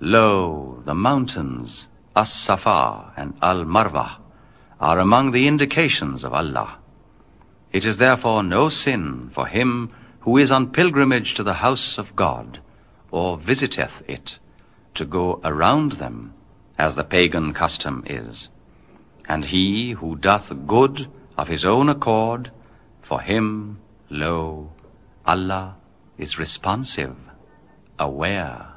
Lo, the mountains, As-Safa and Al-Marwah, are among the indications of Allah. It is therefore no sin for him who is on pilgrimage to the house of God, or visiteth it, to go around them, as the pagan custom is. And he who doth good of his own accord, for him, lo, Allah is responsive, aware.